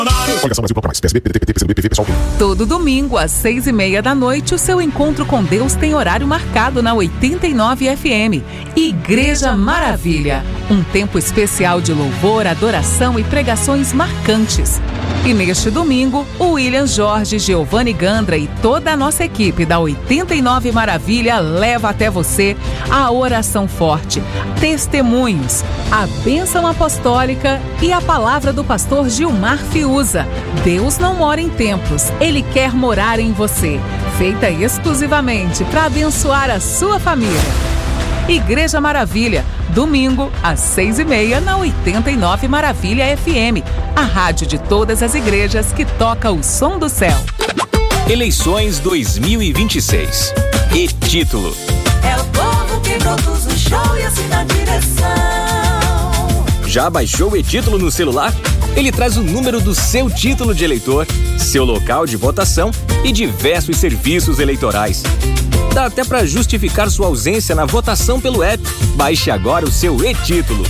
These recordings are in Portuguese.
Coligação Brasil Proclamais, PSB, PDT, PCdoB, PV, PSOL. Todo domingo, às 6:30 o seu encontro com Deus tem horário marcado na 89 FM. Igreja Maravilha. Um tempo especial de louvor, adoração e pregações marcantes. E neste domingo, o William Jorge, Giovanni Gandra e toda a nossa equipe da 89 Maravilha leva até você a oração forte, testemunhos, a bênção apostólica e a palavra do pastor Gilmar Fiuza. Deus não mora em templos, Ele quer morar em você. Feita exclusivamente para abençoar a sua família. Igreja Maravilha, domingo às 6:30 na 89 Maravilha FM, a rádio de todas as igrejas que toca o som do céu. Eleições 2026. E título: é o povo que produz o show e assim dá direção. Já baixou o e-título no celular? Ele traz o número do seu título de eleitor, seu local de votação e diversos serviços eleitorais. Dá até para justificar sua ausência na votação pelo app. Baixe agora o seu e-título.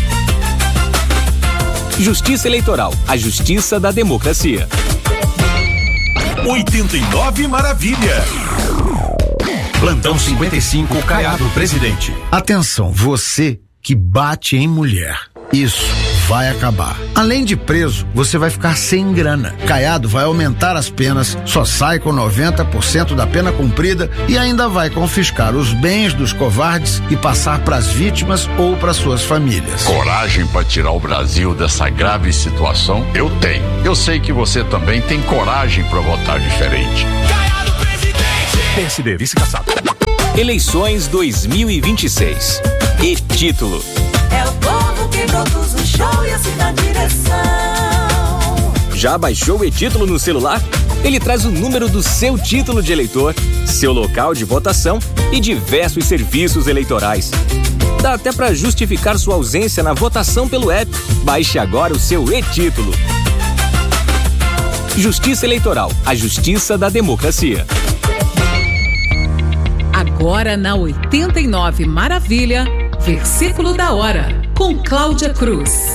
Justiça Eleitoral, a justiça da democracia. 89 Maravilha. Plantão 55, Caiado Presidente. Atenção, você que bate em mulher. Isso vai acabar. Além de preso, você vai ficar sem grana. Caiado vai aumentar as penas, só sai com 90% da pena cumprida e ainda vai confiscar os bens dos covardes e passar para as vítimas ou para suas famílias. Coragem para tirar o Brasil dessa grave situação? Eu tenho. Eu sei que você também tem coragem para votar diferente. Caiado Presidente. PSB, vice-caçado. Eleições 2026. E título: é o povo que produz o show e assim dá direção. Já baixou o e-título no celular? Ele traz o número do seu título de eleitor, seu local de votação e diversos serviços eleitorais. Dá até para justificar sua ausência na votação pelo app. Baixe agora o seu e-título. Justiça Eleitoral, a justiça da democracia. Agora na 89 Maravilha, versículo da hora, com Cláudia Cruz.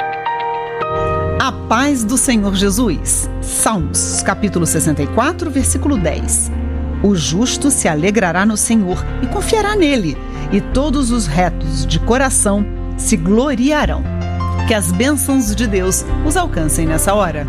A paz do Senhor Jesus. Salmos, capítulo 64, versículo 10. O justo se alegrará no Senhor e confiará nele, e todos os retos de coração se gloriarão. Que as bênçãos de Deus os alcancem nessa hora.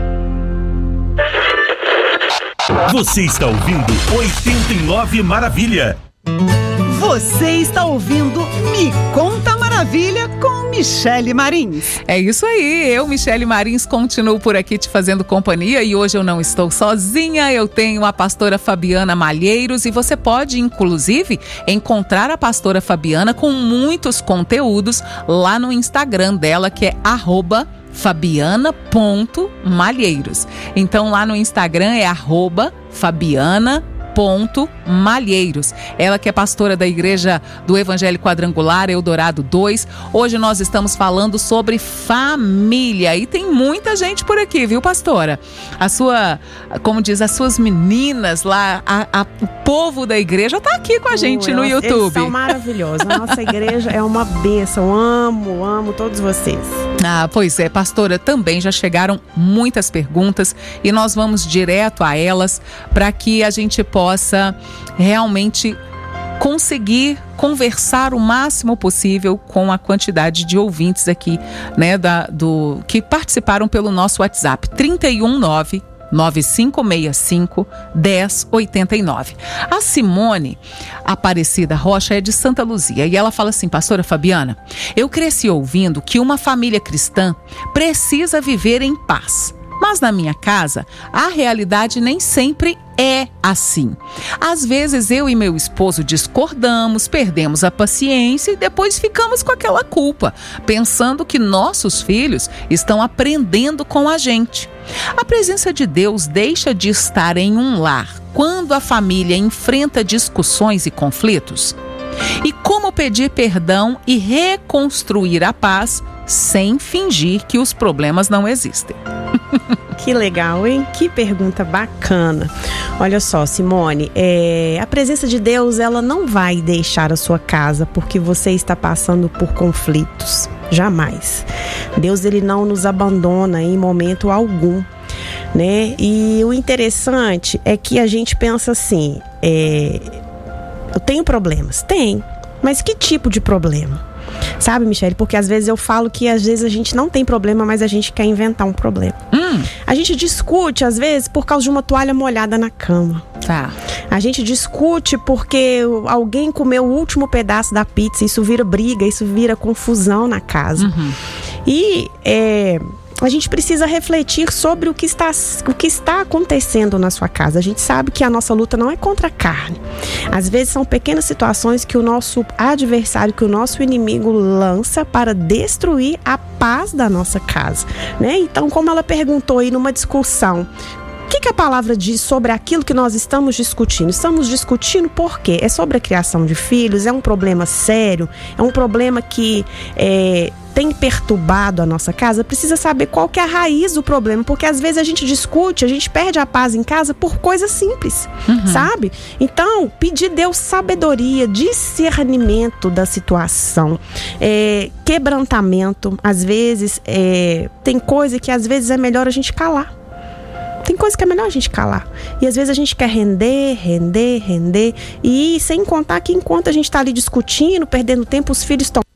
Você está ouvindo 89 Maravilha. Você está ouvindo Me Conta Maravilha com Michele Marins. É isso aí, eu, Michele Marins, continuo por aqui te fazendo companhia e hoje eu não estou sozinha, eu tenho a pastora Fabiana Malheiros e você pode, inclusive, encontrar a pastora Fabiana com muitos conteúdos lá no Instagram dela, que é @fabiana.malheiros. Então lá no Instagram é @fabiana.malheiros. Ela que é pastora da Igreja do Evangelho Quadrangular, Eldorado 2. Hoje nós estamos falando sobre família e tem muita gente por aqui, viu, pastora? Como diz, as suas meninas lá, o povo da igreja tá aqui com a gente no YouTube. Eles são maravilhosos. A nossa igreja é uma bênção. Amo todos vocês. Ah, pois é, pastora, também já chegaram muitas perguntas e nós vamos direto a elas para que a gente possa realmente conseguir conversar o máximo possível com a quantidade de ouvintes aqui, né, que participaram pelo nosso WhatsApp 319-9565-1089. A Simone Aparecida Rocha é de Santa Luzia e ela fala assim: pastora Fabiana, eu cresci ouvindo que uma família cristã precisa viver em paz. Mas na minha casa, a realidade nem sempre é assim. Às vezes eu e meu esposo discordamos, perdemos a paciência e depois ficamos com aquela culpa, pensando que nossos filhos estão aprendendo com a gente. A presença de Deus deixa de estar em um lar quando a família enfrenta discussões e conflitos? E como pedir perdão e reconstruir a paz sem fingir que os problemas não existem? Que legal, hein? Que pergunta bacana. Olha só, Simone, a presença de Deus, ela não vai deixar a sua casa porque você está passando por conflitos. Jamais. Deus, ele não nos abandona em momento algum. né? E o interessante é que a gente pensa assim, eu tenho problemas? Tem, mas que tipo de problema? Sabe, Michele? Porque às vezes eu falo que às vezes a gente não tem problema, mas a gente quer inventar um problema. A gente discute, às vezes, por causa de uma toalha molhada na cama. Tá. A gente discute porque alguém comeu o último pedaço da pizza. Isso vira briga, isso vira confusão na casa. E a gente precisa refletir sobre o que está acontecendo na sua casa. A gente sabe que a nossa luta não é contra a carne. Às vezes são pequenas situações que o nosso adversário, que o nosso inimigo lança para destruir a paz da nossa casa, né? Então, como ela perguntou aí numa discussão, o que a palavra diz sobre aquilo que nós estamos discutindo? Estamos discutindo por quê? É sobre a criação de filhos? É um problema sério? É um problema que tem perturbado a nossa casa? Precisa saber qual que é a raiz do problema, porque às vezes a gente discute, a gente perde a paz em casa por coisas simples, sabe? Então, pedir Deus sabedoria, discernimento da situação, quebrantamento. Às vezes, tem coisa que às vezes é melhor a gente calar. Tem coisa que é melhor a gente calar. E às vezes a gente quer render. E sem contar que enquanto a gente está ali discutindo, perdendo tempo, os filhos estão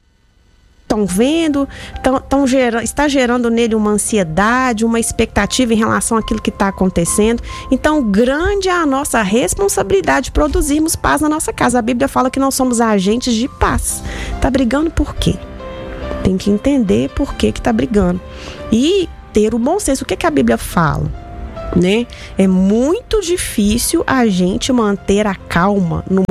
vendo, está gerando nele uma ansiedade, uma expectativa em relação àquilo que está acontecendo. Então, grande é a nossa responsabilidade de produzirmos paz na nossa casa. A Bíblia fala que nós somos agentes de paz. Está brigando por quê? Tem que entender por que está brigando. E ter o bom senso. O que a Bíblia fala? Né? É muito difícil a gente manter a calma no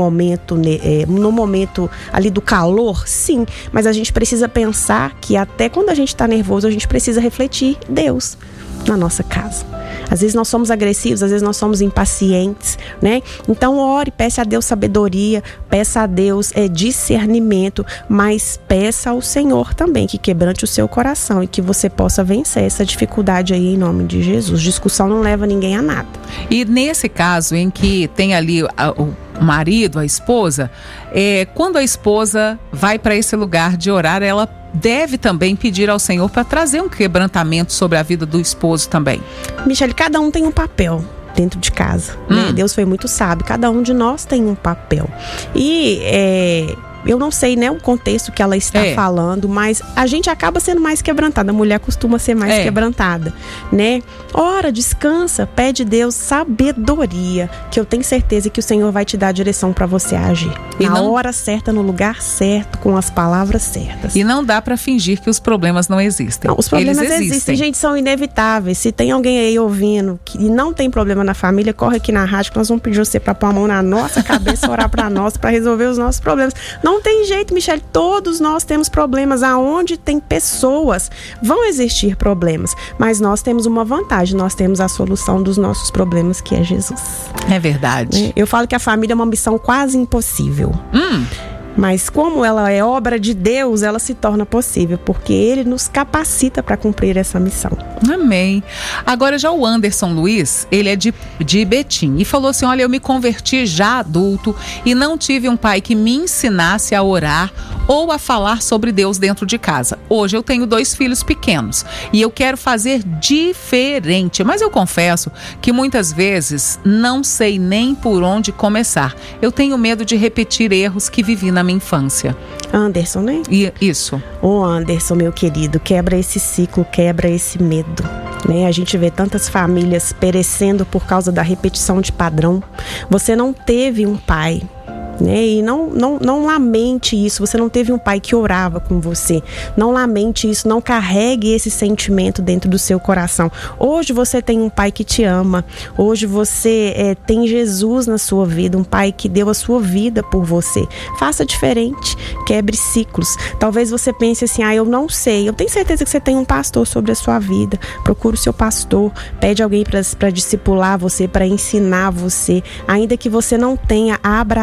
momento ali do calor, sim, mas a gente precisa pensar que até quando a gente está nervoso, a gente precisa refletir Deus na nossa casa. Às vezes nós somos agressivos, às vezes nós somos impacientes, né? Então ore, peça a Deus sabedoria, peça a Deus discernimento, mas peça ao Senhor também que quebrante o seu coração e que você possa vencer essa dificuldade aí em nome de Jesus. Discussão não leva ninguém a nada. E nesse caso em que tem ali o marido, a esposa, quando a esposa vai para esse lugar de orar, ela deve também pedir ao Senhor para trazer um quebrantamento sobre a vida do esposo também. Michele, cada um tem um papel dentro de casa, né? Deus foi muito sábio, cada um de nós tem um papel. E eu não sei, né, o contexto que ela está falando, mas a gente acaba sendo mais quebrantada. A mulher costuma ser mais quebrantada, né? Ora, descansa, pede Deus sabedoria, que eu tenho certeza que o Senhor vai te dar a direção para você agir. Na hora certa, no lugar certo, com as palavras certas. E não dá para fingir que os problemas não existem. Não, os problemas Eles existem, gente, são inevitáveis. Se tem alguém aí ouvindo que não tem problema na família, corre aqui na rádio que nós vamos pedir você para pôr a mão na nossa cabeça, orar para nós, para resolver os nossos problemas. Não tem jeito, Michele, todos nós temos problemas. Aonde tem pessoas, vão existir problemas, mas nós temos uma vantagem, nós temos a solução dos nossos problemas, que é Jesus. É verdade. Eu falo que a família é uma missão quase impossível. Mas como ela é obra de Deus, ela se torna possível, porque Ele nos capacita para cumprir essa missão. Amém. Agora já o Anderson Luiz, ele é de Betim e falou assim, olha, eu me converti já adulto e não tive um pai que me ensinasse a orar ou a falar sobre Deus dentro de casa. Hoje eu tenho 2 filhos pequenos e eu quero fazer diferente, mas eu confesso que muitas vezes não sei nem por onde começar. Eu tenho medo de repetir erros que vivi na minha infância. Anderson, né? Isso. Ô Anderson, meu querido, quebra esse ciclo, quebra esse medo, né? A gente vê tantas famílias perecendo por causa da repetição de padrão. Você não teve um pai, né? E não lamente isso. Você não teve um pai que orava com você. Não lamente isso, não carregue esse sentimento dentro do seu coração. Hoje você tem um pai que te ama. Hoje você tem Jesus na sua vida, um pai que deu a sua vida por você. Faça diferente, quebre ciclos. Talvez você pense assim, eu não sei. Eu tenho certeza que você tem um pastor sobre a sua vida. Procure o seu pastor, pede alguém para discipular você, para ensinar você. Ainda que você não tenha, abra a Bíblia,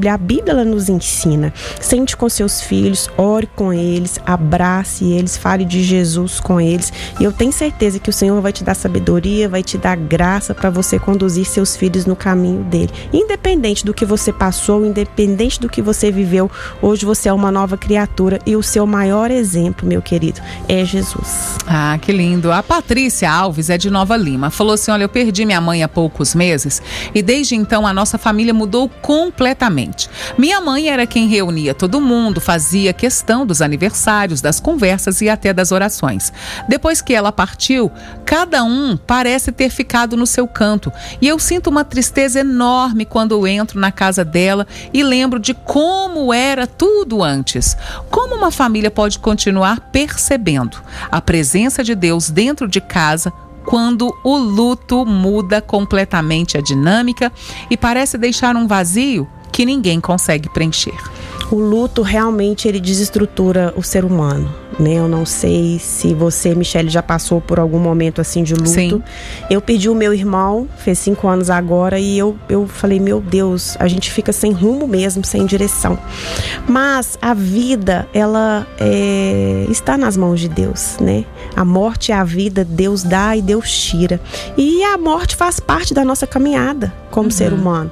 Bíblia. A Bíblia, ela nos ensina. Sente com seus filhos, ore com eles, abrace eles, fale de Jesus com eles. E eu tenho certeza que o Senhor vai te dar sabedoria, vai te dar graça para você conduzir seus filhos no caminho dele. Independente do que você passou, independente do que você viveu, hoje você é uma nova criatura e o seu maior exemplo, meu querido, é Jesus. Ah, que lindo. A Patrícia Alves é de Nova Lima. Falou assim, olha, eu perdi minha mãe há poucos meses e desde então a nossa família mudou completamente. Minha mãe era quem reunia todo mundo, fazia questão dos aniversários, das conversas e até das orações. Depois que ela partiu, cada um parece ter ficado no seu canto e eu sinto uma tristeza enorme quando eu entro na casa dela e lembro de como era tudo antes. Como uma família pode continuar percebendo a presença de Deus dentro de casa quando o luto muda completamente a dinâmica e parece deixar um vazio que ninguém consegue preencher? O luto realmente ele desestrutura o ser humano, né? Eu não sei se você, Michele, já passou por algum momento assim de luto. Sim. Eu perdi o meu irmão, fez 5 anos agora, e eu falei, meu Deus, a gente fica sem rumo mesmo, sem direção. Mas a vida, ela está nas mãos de Deus, né? A morte e a vida, Deus dá e Deus tira. E a morte faz parte da nossa caminhada como ser humano.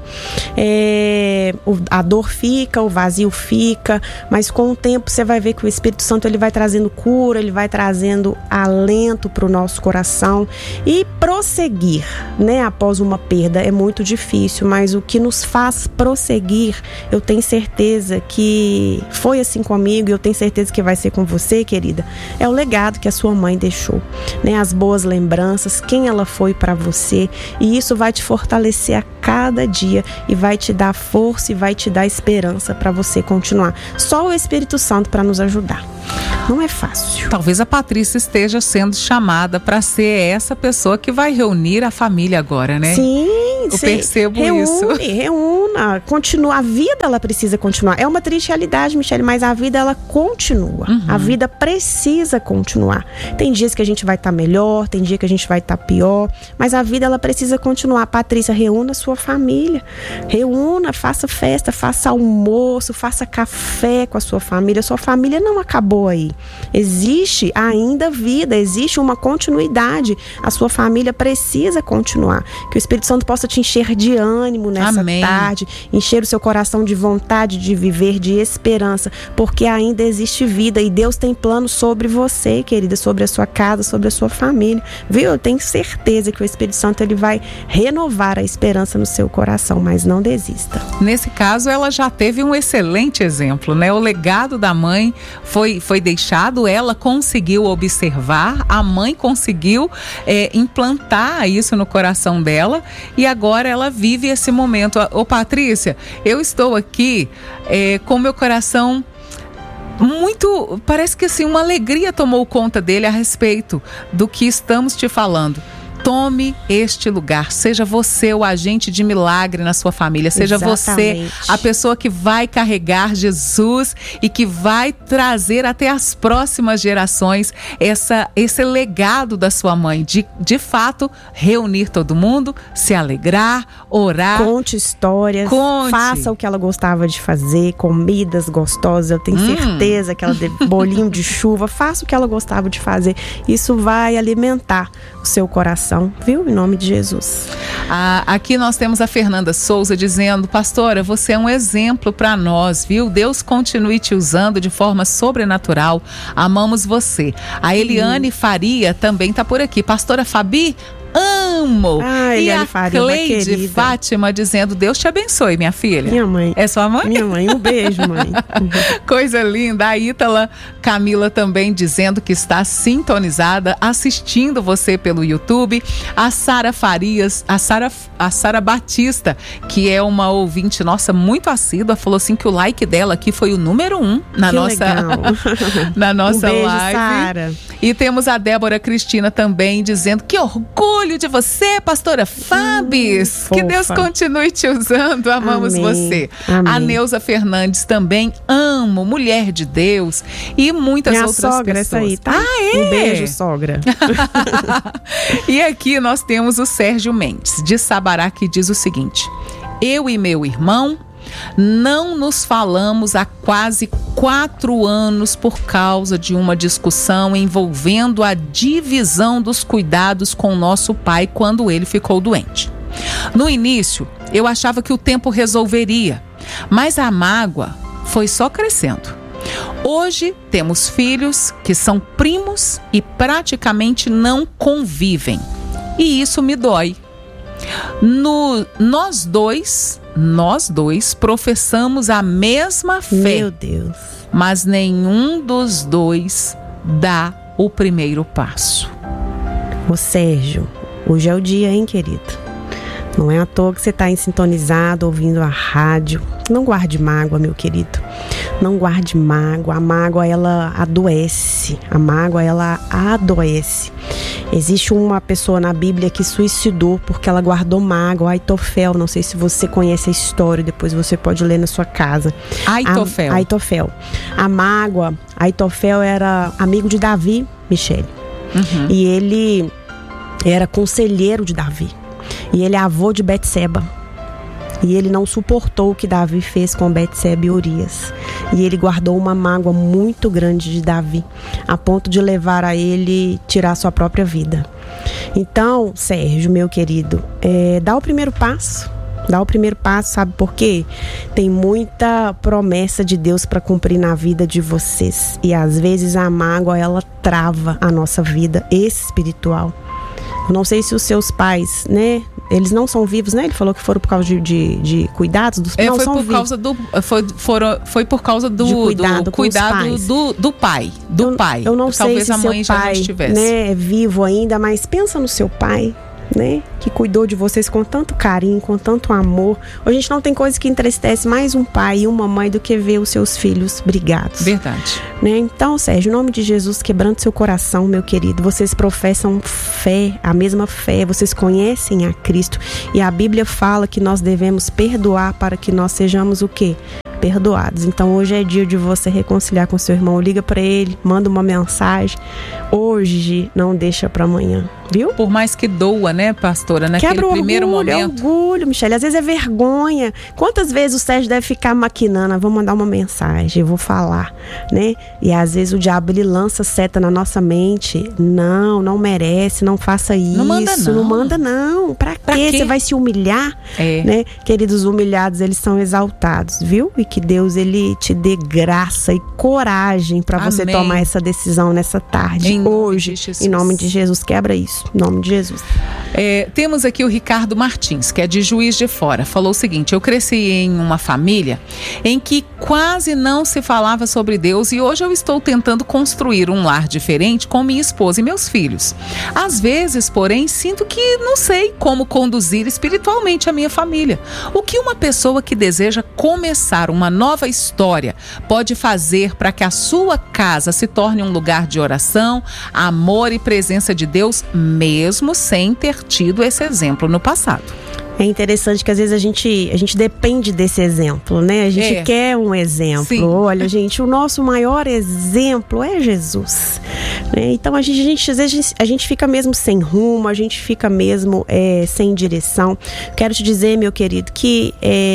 A dor fica, o vazio fica, mas com o tempo você vai ver que o Espírito Santo ele vai trazendo cura, ele vai trazendo alento para o nosso coração e prosseguir, né? Após uma perda é muito difícil, mas o que nos faz prosseguir, eu tenho certeza que foi assim comigo e eu tenho certeza que vai ser com você, querida, é o legado que a sua mãe deixou, né? As boas lembranças, quem ela foi para você, e isso vai te fortalecer a cada dia e vai te dar força e vai te dar esperança para você continuar. Só o Espírito Santo para nos ajudar. Não é fácil. Talvez a Patrícia esteja sendo chamada para ser essa pessoa que vai reunir a família agora, né? Sim, eu percebo isso. Reúna, continua. A vida, ela precisa continuar. É uma triste realidade, Michele, mas a vida, ela continua. A vida precisa continuar. Tem dias que a gente vai estar melhor, tem dia que a gente vai estar pior, mas a vida, ela precisa continuar. Patrícia, reúna a sua família. Reúna, faça festa, faça almoço, faça café com a sua família. Sua família não acabou aí. Existe ainda vida, existe uma continuidade. A sua família precisa continuar. Que o Espírito Santo possa te encher de ânimo nessa tarde, encher o seu coração de vontade de viver, de esperança, porque ainda existe vida e Deus tem planos sobre você, querida, sobre a sua casa, sobre a sua família, viu? Eu tenho certeza que o Espírito Santo ele vai renovar a esperança no seu coração, mas não desista. Nesse caso, ela já teve um excelente exemplo, né? O legado da mãe foi deixado, ela conseguiu observar, a mãe conseguiu implantar isso no coração dela e agora ela vive esse momento. Ô Patrícia, eu estou aqui com meu coração muito, parece que assim, uma alegria tomou conta dele a respeito do que estamos te falando. Tome este lugar, seja você o agente de milagre na sua família, seja Exatamente. você a pessoa que vai carregar Jesus e que vai trazer até as próximas gerações esse legado da sua mãe, de fato reunir todo mundo, se alegrar, orar. Conte histórias, faça o que ela gostava de fazer, comidas gostosas, eu tenho certeza que ela bolinho de chuva, faça o que ela gostava de fazer, isso vai alimentar o seu coração, viu? Em nome de Jesus. Aqui nós temos a Fernanda Souza dizendo, pastora, você é um exemplo para nós, viu? Deus continue te usando de forma sobrenatural, amamos você. A Eliane Faria também está por aqui. Pastora Fabi, amo! E a Cleide Fátima dizendo, Deus te abençoe, minha filha. Minha mãe. É sua mãe? Minha mãe, um beijo, mãe. Coisa linda. A Ítala Camila também dizendo que está sintonizada, assistindo você pelo YouTube. A Sara Farias, a Sara Batista, que é uma ouvinte nossa muito assídua, falou assim que o like dela aqui foi o número 1 na na nossa um beijo, live. Sara. E temos a Débora Cristina também dizendo que orgulho de você, pastora Fabis. Que Deus continue te usando, amamos você. Amém. A Neuza Fernandes também, amo, mulher de Deus. E muitas Minha outras sogra, pessoas. essa aí, tá? Ah, é? Um beijo, sogra. E aqui nós temos o Sérgio Mendes, de Sabará, que diz o seguinte: eu e meu irmão Não nos falamos há quase 4 anos por causa de uma discussão envolvendo a divisão dos cuidados com nosso pai quando ele ficou doente. No início, eu achava que o tempo resolveria, mas a mágoa foi só crescendo. Hoje temos filhos que são primos e praticamente não convivem. E isso me dói. Nós dois professamos a mesma fé. Meu Deus. Mas nenhum dos dois dá o primeiro passo. Ô Sérgio, hoje é o dia, hein, querido? Não é à toa que você está sintonizado, ouvindo a rádio. Não guarde mágoa, meu querido. Não guarde mágoa. A mágoa, ela adoece. A mágoa, ela adoece. Existe uma pessoa na Bíblia que suicidou porque ela guardou mágoa. Aitofel, não sei se você conhece a história, depois você pode ler na sua casa. Aitofel. A mágoa, Aitofel era amigo de Davi, Michele. E ele era conselheiro de Davi. E ele é avô de Betseba. E ele não suportou o que Davi fez com Betseba e Urias. E ele guardou uma mágoa muito grande de Davi, a ponto de levar a ele tirar sua própria vida. Então, Sérgio, meu querido, dá o primeiro passo. Dá o primeiro passo, sabe por quê? Tem muita promessa de Deus para cumprir na vida de vocês. E às vezes a mágoa, ela trava a nossa vida espiritual. Eu não sei se os seus pais, né? Eles não são vivos, né? Ele falou que foram por causa de cuidados dos pais. Foi por causa do cuidado do pai. Eu não sei se a mãe seu pai, já não estivesse, né, é vivo ainda, mas pensa no seu pai, né? Que cuidou de vocês com tanto carinho, com tanto amor. A gente não tem coisa que entristece mais um pai e uma mãe do que ver os seus filhos brigados. Verdade. Né? Então, Sérgio, em nome de Jesus, quebrando seu coração, meu querido, vocês professam fé, a mesma fé, vocês conhecem a Cristo. E a Bíblia fala que nós devemos perdoar para que nós sejamos o quê? Perdoados. Então hoje é dia de você reconciliar com seu irmão. Liga para ele, manda uma mensagem. Hoje não deixa para amanhã, viu? Por mais que doa, né, pastora, naquele quebra primeiro orgulho, momento. É orgulho, Michele. Às vezes é vergonha. Quantas vezes o Sérgio deve ficar maquinando? Vou mandar uma mensagem, eu vou falar, né? E às vezes o diabo, ele lança seta na nossa mente. Não merece, não faça isso. Não manda não. Pra quê? Você vai se humilhar? Né? Queridos, humilhados, eles são exaltados, viu? E que Deus, ele te dê graça e coragem para você tomar essa decisão nessa tarde, hoje, em nome de Jesus. Quebra isso, em nome de Jesus. Temos aqui o Ricardo Martins, que é de Juiz de Fora. Falou o seguinte: eu cresci em uma família em que quase não se falava sobre Deus e hoje eu estou tentando construir um lar diferente com minha esposa e meus filhos. Às vezes, porém, sinto que não sei como conduzir espiritualmente a minha família. O que uma pessoa que deseja começar uma nova história pode fazer para que a sua casa se torne um lugar de oração, amor e presença de Deus, mesmo sem ter tido esse exemplo no passado? É interessante que às vezes a gente depende desse exemplo, né? A gente quer um exemplo. Sim. Olha, gente, o nosso maior exemplo é Jesus, né? Então às vezes a gente fica mesmo sem rumo, a gente fica mesmo sem direção. Quero te dizer, meu querido, que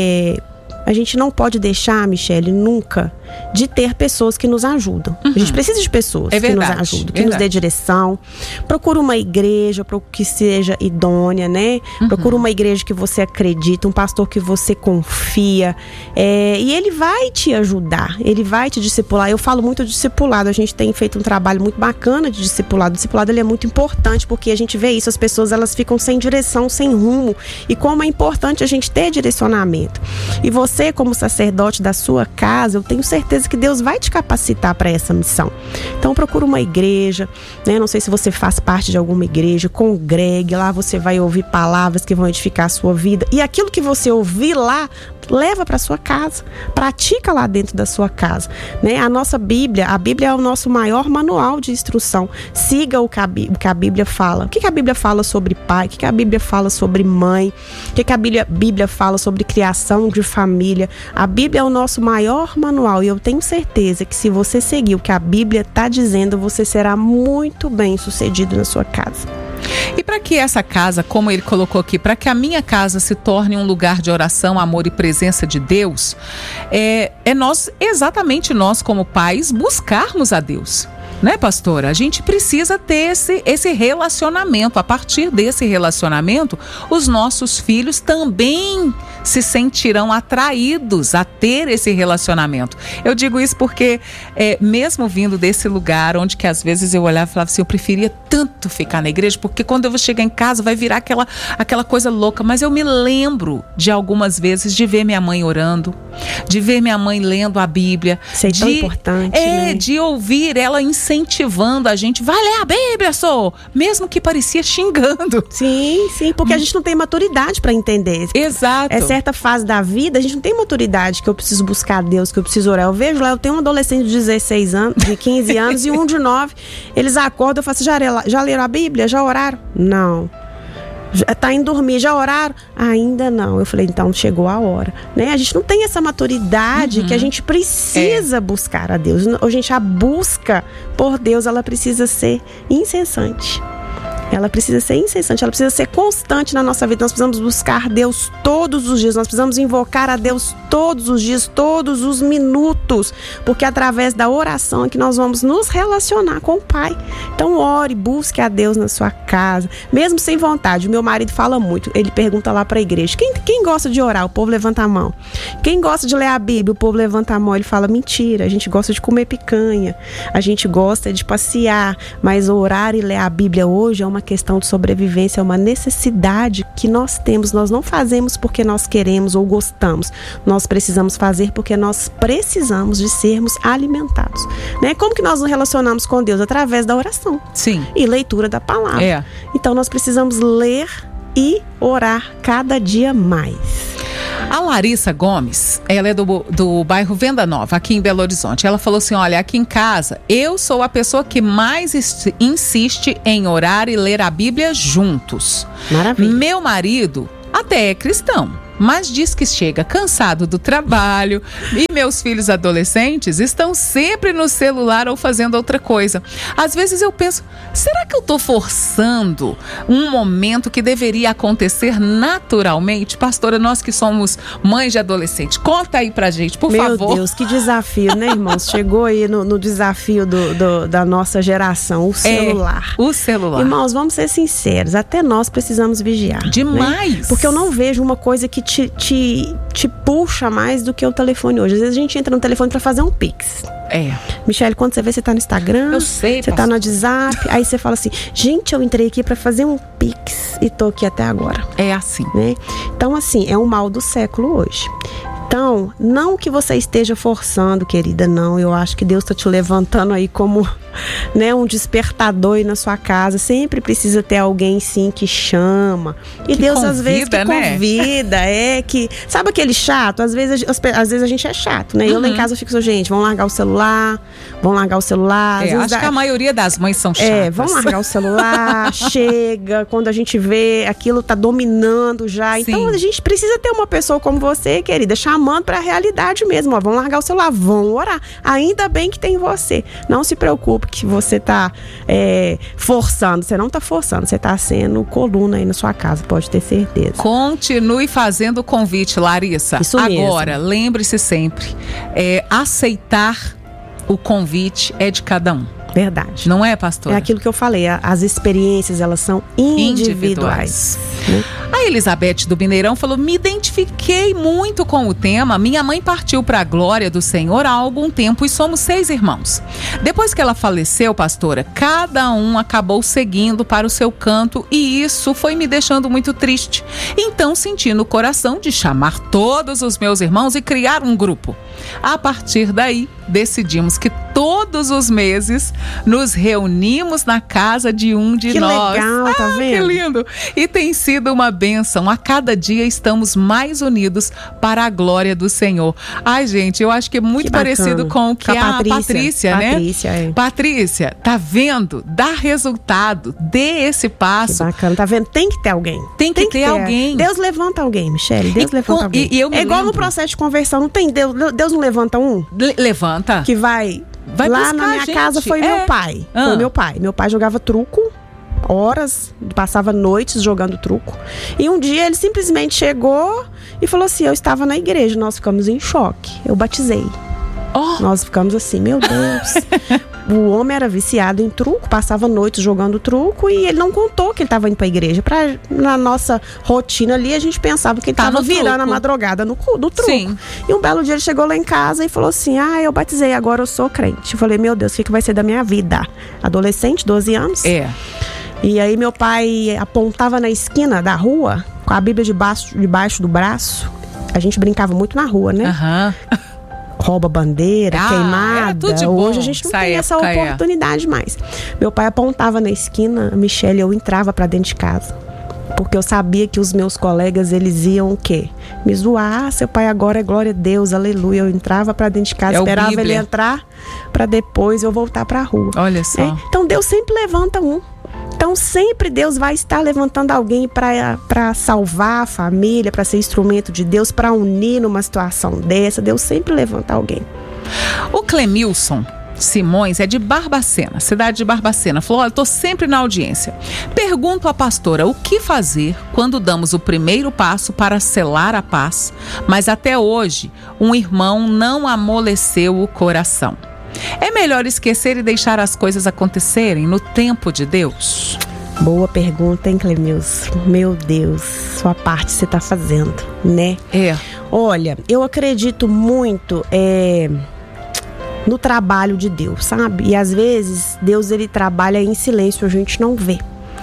a gente não pode deixar, Michele, nunca de ter pessoas que nos ajudam. A gente precisa de pessoas que nos ajudam, que nos dê direção. Procura uma igreja que seja idônea, né? Procura uma igreja que você acredita, um pastor que você confia. E ele vai te ajudar, ele vai te discipular. Eu falo muito de discipulado, a gente tem feito um trabalho muito bacana de discipulado. O discipulado, ele é muito importante, porque a gente vê isso, as pessoas, elas ficam sem direção, sem rumo. E como é importante a gente ter direcionamento. E você, como sacerdote da sua casa, eu tenho certeza que Deus vai te capacitar para essa missão. Então procura uma igreja, né? Não sei se você faz parte de alguma igreja, congregue, lá você vai ouvir palavras que vão edificar a sua vida, e aquilo que você ouvir lá, leva para sua casa, pratica lá dentro da sua casa, né? A nossa Bíblia, a Bíblia é o nosso maior manual de instrução. Siga o que a Bíblia fala. O que a Bíblia fala sobre pai? O que a Bíblia fala sobre mãe? O que a Bíblia fala sobre criação de família? A Bíblia é o nosso maior manual, e eu tenho certeza que se você seguir o que a Bíblia está dizendo, você será muito bem sucedido na sua casa. E para que essa casa, como ele colocou aqui, para que a minha casa se torne um lugar de oração, amor e presença de Deus, exatamente nós como pais buscarmos a Deus. Né, pastora? A gente precisa ter esse relacionamento. A partir desse relacionamento, os nossos filhos também se sentirão atraídos a ter esse relacionamento. Eu digo isso porque, mesmo vindo desse lugar onde que às vezes eu olhava e falava assim, eu preferia tanto ficar na igreja, porque quando eu vou chegar em casa vai virar aquela coisa louca. Mas eu me lembro de algumas vezes de ver minha mãe orando, de ver minha mãe lendo a Bíblia. Isso é tão importante, né? De ouvir ela incentivando a gente, vai ler a Bíblia, mesmo que parecia xingando. Sim, porque a gente não tem maturidade para entender. Exato. É certa fase da vida, a gente não tem maturidade que eu preciso buscar a Deus, que eu preciso orar. Eu vejo lá, eu tenho um adolescente de 16 anos, de 15 anos e um de 9. Eles acordam, eu falo assim, já leram a Bíblia? Já oraram? Não. Tá indo dormir, já oraram? Ainda não. Eu falei, então chegou a hora, né? A gente não tem essa maturidade que a gente precisa buscar a Deus. A busca por Deus, ela precisa ser incessante. Ela precisa ser incessante, ela precisa ser constante na nossa vida. Nós precisamos buscar Deus todos os dias, nós precisamos invocar a Deus todos os dias, todos os minutos, porque através da oração é que nós vamos nos relacionar com o Pai. Então ore, busque a Deus na sua casa, mesmo sem vontade. O meu marido fala muito, ele pergunta lá para a igreja, quem gosta de orar? O povo levanta a mão. Quem gosta de ler a Bíblia? O povo levanta a mão. Ele fala, mentira, a gente gosta de comer picanha, a gente gosta de passear, mas orar e ler a Bíblia hoje é uma questão de sobrevivência, é uma necessidade que nós temos. Nós não fazemos porque nós queremos ou gostamos. Nós precisamos fazer porque nós precisamos de sermos alimentados. Né? Como que nós nos relacionamos com Deus? Através da oração. Sim. E leitura da palavra. Então nós precisamos ler e orar cada dia mais. A Larissa Gomes, ela é do bairro Venda Nova, aqui em Belo Horizonte. Ela falou assim, olha, aqui em casa, eu sou a pessoa que mais insiste em orar e ler a Bíblia juntos. Maravilha. Meu marido até é cristão, mas diz que chega cansado do trabalho e meus filhos adolescentes estão sempre no celular ou fazendo outra coisa. Às vezes eu penso, será que eu estou forçando um momento que deveria acontecer naturalmente? Pastora, nós que somos mães de adolescente, conta aí pra gente, por favor. Meu Deus, que desafio, né, irmãos? Chegou aí no desafio da nossa geração, o celular. O celular. Irmãos, vamos ser sinceros, até nós precisamos vigiar. Demais. Né? Porque eu não vejo uma coisa que te puxa mais do que o telefone hoje. Às vezes a gente entra no telefone pra fazer um Pix. Michele, quando você vê, você tá no Instagram, eu sei, você tá no WhatsApp, aí você fala assim, gente, eu entrei aqui pra fazer um Pix e tô aqui até agora. É assim. Né? Então, assim, é um mal do século hoje. Então, não que você esteja forçando, querida, não. Eu acho que Deus está te levantando aí como, né, um despertador aí na sua casa. Sempre precisa ter alguém, sim, que chama. E que Deus, convida, às vezes, que convida. Que... Sabe aquele chato? Às vezes a gente é chato, né? Eu lá em casa eu fico assim, gente, vamos largar o celular. Acho que a maioria das mães são chatas. Vamos largar o celular, chega. Quando a gente vê, aquilo tá dominando já. Sim. Então, a gente precisa ter uma pessoa como você, querida, chamando para a realidade mesmo, vão largar o celular, vão orar. Ainda bem que tem você. Não se preocupe que você tá forçando. Você não tá forçando, você tá sendo coluna aí na sua casa, pode ter certeza. Continue fazendo o convite, Larissa. Isso mesmo. Agora, lembre-se sempre, aceitar o convite é de cada um. Verdade. Não é, pastora? É aquilo que eu falei, as experiências, elas são individuais. Né? A Elizabeth do Mineirão falou, me identifiquei muito com o tema. Minha mãe partiu para a glória do Senhor há algum tempo e somos 6 irmãos. Depois que ela faleceu, pastora, cada um acabou seguindo para o seu canto e isso foi me deixando muito triste. Então senti no coração de chamar todos os meus irmãos e criar um grupo. A partir daí, decidimos que todos os meses nos reunimos na casa de um de nós. Que legal, tá vendo? Que lindo! E tem sido uma bênção. A cada dia estamos mais unidos para a glória do Senhor. Ai, gente, eu acho que é muito parecido com o que a Patrícia, né? Patrícia, tá vendo? Dá resultado. Dê esse passo. Que bacana, tá vendo? Tem que ter alguém. Tem que ter alguém. Deus levanta alguém, Michele. Deus levanta alguém. É igual no processo de conversão. Não tem Deus não levanta um? Levanta. Que vai lá na minha casa foi meu pai. Foi meu pai. Meu pai jogava truco. horas, passava noites jogando truco. E um dia ele simplesmente chegou e falou assim: eu estava na igreja, nós ficamos em choque. Eu batizei. Nós ficamos assim, meu Deus. O homem era viciado em truco, passava noites jogando truco e ele não contou que ele estava indo para a igreja. Na nossa rotina ali, a gente pensava que ele estava virando a madrugada no truco. Sim. E um belo dia ele chegou lá em casa e falou assim: eu batizei, agora eu sou crente. Eu falei: meu Deus, o que vai ser da minha vida? Adolescente, 12 anos. E aí meu pai apontava na esquina da rua, com a Bíblia debaixo do braço. A gente brincava muito na rua, né? Rouba bandeira, queimada. Tudo de bom. Hoje a gente não tem essa oportunidade mais. Meu pai apontava na esquina, Michele, eu entrava pra dentro de casa. Porque eu sabia que os meus colegas, eles iam o quê? Me zoar, seu pai agora é glória a Deus, aleluia. Eu entrava pra dentro de casa, esperava ele entrar, pra depois eu voltar pra rua. Olha só. Então Deus sempre levanta um. Então sempre Deus vai estar levantando alguém para salvar a família, para ser instrumento de Deus, para unir numa situação dessa. Deus sempre levanta alguém. O Clemilson Simões é de Barbacena, cidade de Barbacena. Falou: estou sempre na audiência. Pergunto à pastora o que fazer quando damos o primeiro passo para selar a paz, mas até hoje um irmão não amoleceu o coração. É melhor esquecer e deixar as coisas acontecerem no tempo de Deus? Boa pergunta, hein, Clemilson? Meu Deus, sua parte você está fazendo, né? Olha, eu acredito muito no trabalho de Deus, sabe? E às vezes Deus, ele trabalha em silêncio, a gente não vê.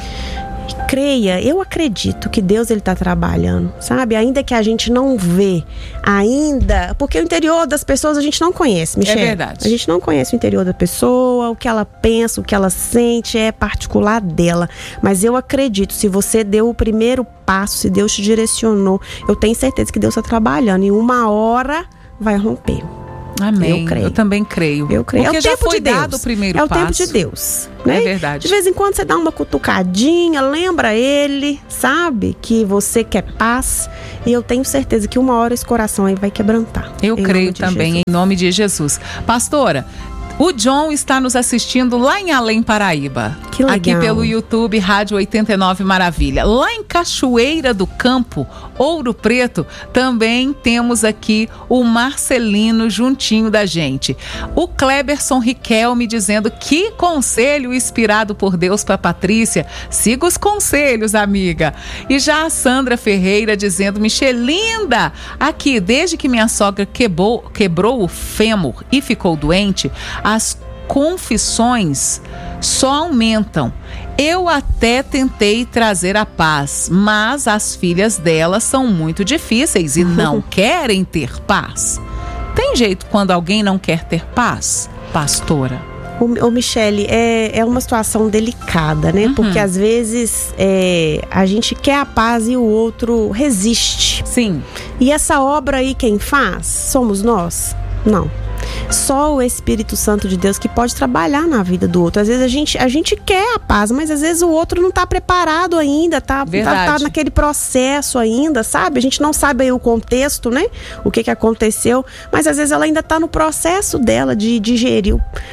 Creia, eu acredito que Deus, ele está trabalhando, sabe? Ainda que a gente não vê, porque o interior das pessoas a gente não conhece, Michele. É verdade. A gente não conhece o interior da pessoa, o que ela pensa, o que ela sente é particular dela. Mas eu acredito, se você deu o primeiro passo, se Deus te direcionou, eu tenho certeza que Deus está trabalhando e uma hora vai romper. Amém. Eu creio. Eu também creio. Eu creio. Porque é o já tempo foi de Deus. dado o primeiro passo. É o tempo de Deus. Né? É verdade. De vez em quando você dá uma cutucadinha, lembra ele, sabe? Que você quer paz. E eu tenho certeza que uma hora esse coração aí vai quebrantar. Eu creio também, em nome de Jesus. Pastora, o John está nos assistindo lá em Além, Paraíba. Que legal. Aqui pelo YouTube, Rádio 89 Maravilha. Lá em Cachoeira do Campo, Ouro Preto, também temos aqui o Marcelino juntinho da gente. O Kleberson Riquelme dizendo: que conselho inspirado por Deus para Patrícia. Siga os conselhos, amiga. E já a Sandra Ferreira dizendo: Michelinda, aqui, desde que minha sogra quebrou o fêmur e ficou doente, as confissões só aumentam. Eu até tentei trazer a paz, mas as filhas dela são muito difíceis e não querem ter paz. Tem jeito quando alguém não quer ter paz, pastora? Ô Michele, é uma situação delicada, né? Porque às vezes a gente quer a paz e o outro resiste. Sim. E essa obra aí quem faz? Somos nós? Não. Só o Espírito Santo de Deus que pode trabalhar na vida do outro. Às vezes a gente quer a paz, mas às vezes o outro não está preparado ainda, tá naquele processo ainda, sabe? A gente não sabe aí o contexto, né? O que aconteceu, mas às vezes ela ainda está no processo dela de digerir.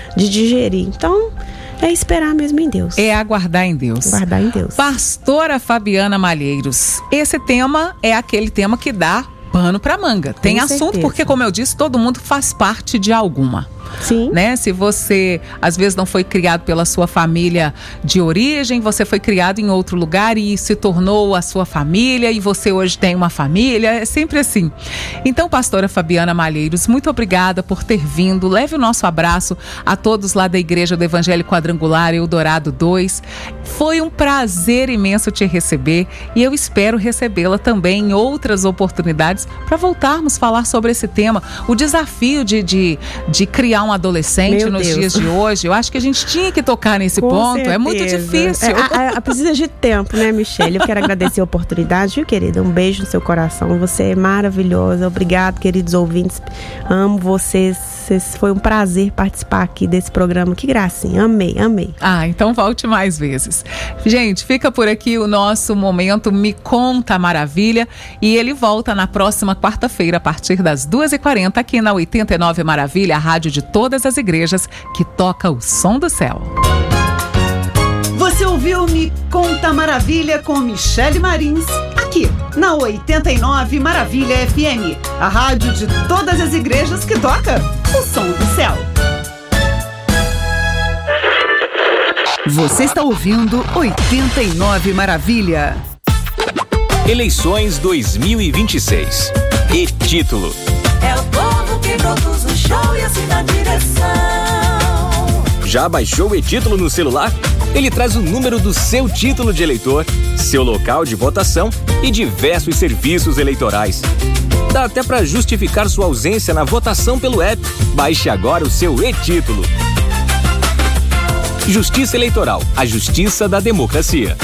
Então, é esperar mesmo em Deus. É aguardar em Deus. Aguardar em Deus. Pastora Fabiana Malheiros, esse tema é aquele tema que dá pano pra manga. Tem assunto certeza. Porque, como eu disse, todo mundo faz parte de alguma. Sim. Né? Se você, às vezes, não foi criado pela sua família de origem, você foi criado em outro lugar e se tornou a sua família e você hoje tem uma família, é sempre assim. Então, pastora Fabiana Malheiros, muito obrigada por ter vindo. Leve o nosso abraço a todos lá da Igreja do Evangelho Quadrangular Eldorado 2. Foi um prazer imenso te receber e eu espero recebê-la também em outras oportunidades para voltarmos a falar sobre esse tema, o desafio de criar um adolescente nos dias de hoje. Eu acho que a gente tinha que tocar nesse ponto. Certeza. É muito difícil. Precisa de tempo, né, Michele? Eu quero agradecer a oportunidade, viu, querida? Um beijo no seu coração. Você é maravilhosa. Obrigado, queridos ouvintes. Amo vocês. Foi um prazer participar aqui desse programa. Que gracinha. Amei. Então volte mais vezes. Gente, fica por aqui o nosso momento Me Conta a Maravilha e ele volta na próxima quarta-feira a partir das 2h40 aqui na 89 Maravilha, a rádio de todas as igrejas que toca o som do céu. Você ouviu Me Conta Maravilha com Michele Marins, aqui na 89 Maravilha FM, a rádio de todas as igrejas que toca o som do céu. Você está ouvindo 89 Maravilha. Eleições 2026. E título: É o povo que produz o show e assim dá direção. Já baixou o e-título no celular? Ele traz o número do seu título de eleitor, seu local de votação e diversos serviços eleitorais. Dá até para justificar sua ausência na votação pelo app. Baixe agora o seu e-título. Justiça Eleitoral, a justiça da democracia.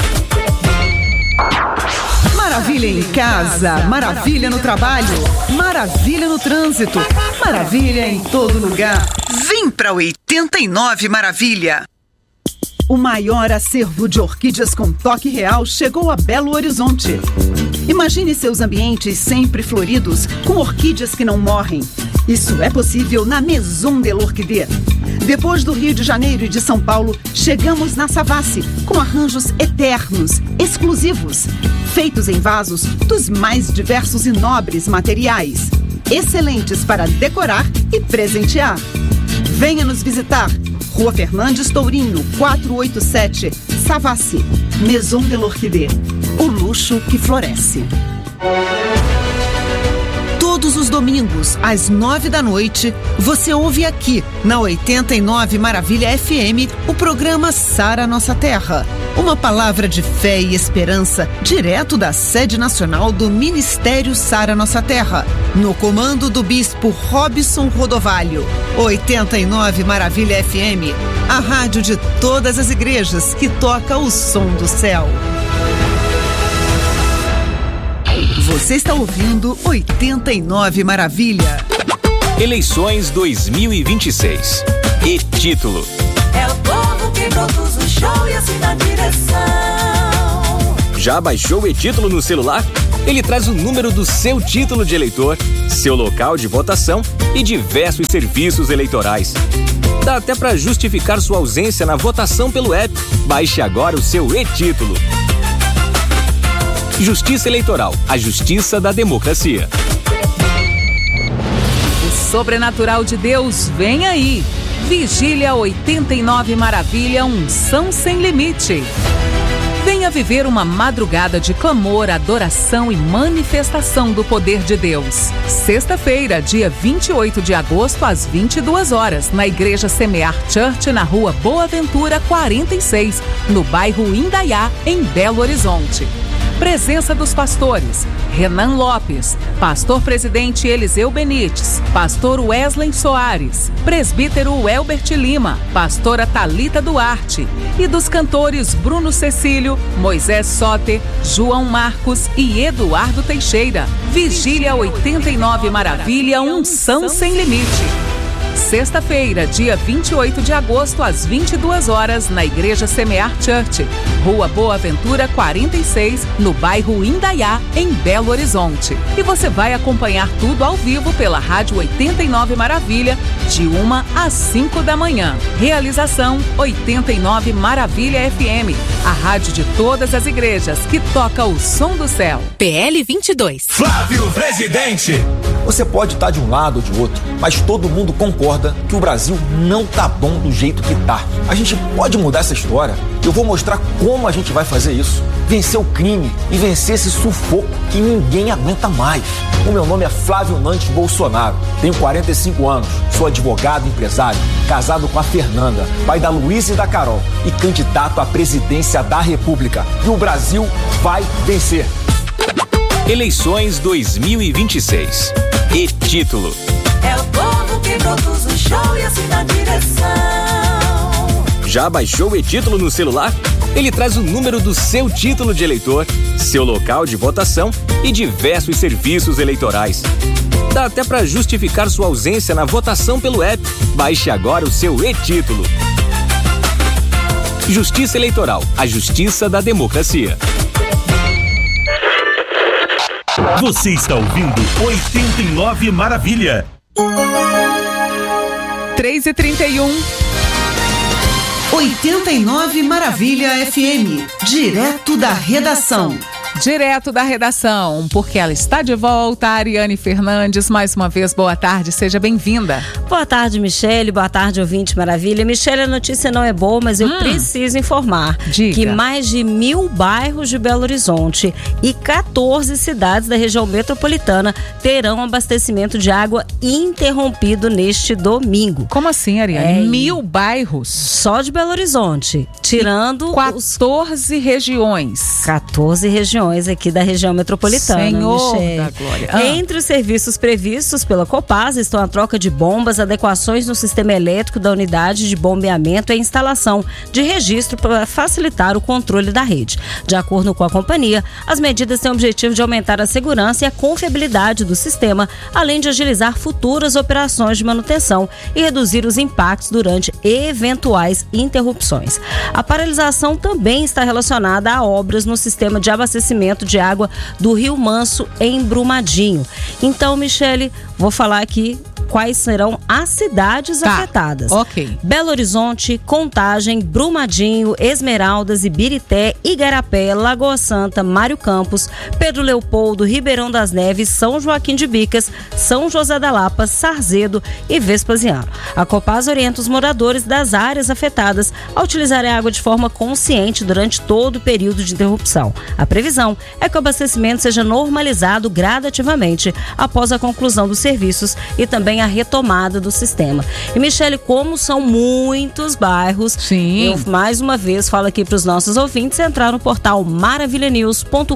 Maravilha em casa, maravilha no trabalho, maravilha no trânsito, maravilha em todo lugar. Vem pra 89 Maravilha. O maior acervo de orquídeas com toque real chegou a Belo Horizonte. Imagine seus ambientes sempre floridos, com orquídeas que não morrem. Isso é possível na Maison de l'Orchidée. Depois do Rio de Janeiro e de São Paulo, chegamos na Savassi, com arranjos eternos, exclusivos, feitos em vasos dos mais diversos e nobres materiais, excelentes para decorar e presentear. Venha nos visitar. Rua Fernandes Tourinho, 487, Savassi, Maison de l'Orchidée. O luxo que floresce. Todos os domingos, às 9 da noite, você ouve aqui, na 89 Maravilha FM, o programa Sara Nossa Terra. Uma palavra de fé e esperança, direto da sede nacional do Ministério Sara Nossa Terra, no comando do bispo Robson Rodovalho. 89 Maravilha FM, a rádio de todas as igrejas que toca o som do céu. Você está ouvindo 89 Maravilha. Eleições 2026. E título: É o povo que produz o show e assim dá direção. Já baixou o e-título no celular? Ele traz o número do seu título de eleitor, seu local de votação e diversos serviços eleitorais. Dá até para justificar sua ausência na votação pelo app. Baixe agora o seu e-título. Justiça Eleitoral, a justiça da democracia. O sobrenatural de Deus vem aí. Vigília 89 Maravilha, unção sem limite. Venha viver uma madrugada de clamor, adoração e manifestação do poder de Deus. Sexta-feira, dia 28 de agosto, às 22 horas, na Igreja Semear Church, na Rua Boa Ventura 46, no bairro Indaiá, em Belo Horizonte. Presença dos pastores: Renan Lopes, pastor presidente Eliseu Benites, pastor Wesley Soares, presbítero Elbert Lima, pastora Thalita Duarte, e dos cantores Bruno Cecílio, Moisés Soter, João Marcos e Eduardo Teixeira. Vigília 89 Maravilha, unção sem limite. Sexta-feira, dia 28 de agosto, às 22 horas, na Igreja Semear Church, Rua Boa Ventura 46, no bairro Indaiá, em Belo Horizonte. E você vai acompanhar tudo ao vivo pela Rádio 89 Maravilha, de 1 às 5 da manhã. Realização 89 Maravilha FM, a rádio de todas as igrejas que toca o som do céu. PL 22. Flávio Presidente. Você pode estar de um lado ou de outro, mas todo mundo concorda que o Brasil não tá bom do jeito que tá. A gente pode mudar essa história. Eu vou mostrar como a gente vai fazer isso. Vencer o crime e vencer esse sufoco que ninguém aguenta mais. O meu nome é Flávio Nantes Bolsonaro. Tenho 45 anos, sou advogado e empresário, casado com a Fernanda, pai da Luísa e da Carol e candidato à presidência da República. E o Brasil vai vencer. Eleições 2026. E título: É o povo que produz o show e assim dá direção. Já baixou o e-título no celular? Ele traz o número do seu título de eleitor, seu local de votação e diversos serviços eleitorais. Dá até para justificar sua ausência na votação pelo app. Baixe agora o seu e-título. Justiça Eleitoral, a justiça da democracia. Você está ouvindo 89 Maravilha. 3h31. 89 Maravilha FM, direto da redação. Direto da redação, porque ela está de volta, Ariane Fernandes, mais uma vez, boa tarde, seja bem-vinda. Boa tarde, Michele, boa tarde, ouvinte Maravilha. Michele, a notícia não é boa, mas eu preciso informar que mais de 1.000 bairros de Belo Horizonte e 14 cidades da região metropolitana terão abastecimento de água interrompido neste domingo. Como assim, Ariane? 1.000 bairros? Só de Belo Horizonte, tirando 14 regiões. 14 regiões aqui da região metropolitana, Senhor Michele. da glória. Entre os serviços previstos pela Copasa estão a troca de bombas, adequações no sistema elétrico da unidade de bombeamento e a instalação de registro para facilitar o controle da rede. De acordo com a companhia, as medidas têm o objetivo de aumentar a segurança e a confiabilidade do sistema, além de agilizar futuras operações de manutenção e reduzir os impactos durante eventuais interrupções. A paralisação também está relacionada a obras no sistema de abastecimento de água do Rio Manso, em Brumadinho. Então, Michele, vou falar aqui quais serão as cidades afetadas. Ok. Belo Horizonte, Contagem, Brumadinho, Esmeraldas, Ibirité, Igarapé, Lagoa Santa, Mário Campos, Pedro Leopoldo, Ribeirão das Neves, São Joaquim de Bicas, São José da Lapa, Sarzedo e Vespasiano. A Copasa orienta os moradores das áreas afetadas a utilizar a água de forma consciente durante todo o período de interrupção. A previsão é que o abastecimento seja normalizado gradativamente após a conclusão dos serviços e também a retomada do sistema. E, Michele, como são muitos bairros, eu mais uma vez falo aqui para os nossos ouvintes entrar no portal maravilhanews.com.br,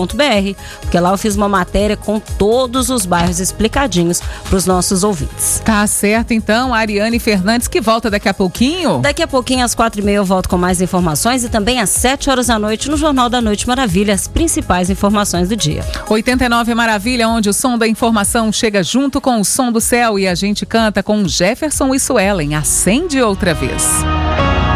porque lá eu fiz uma matéria com todos os bairros explicadinhos para os nossos ouvintes. Tá certo, então, Ariane Fernandes, que volta daqui a pouquinho. Daqui a pouquinho, às 4h30, eu volto com mais informações e também às 7h da noite no Jornal da Noite Maravilha, as principais informações do dia. 89 Maravilha, onde o som da informação chega junto com o som do céu e a gente canta com Jefferson e Suelen. Acende outra vez.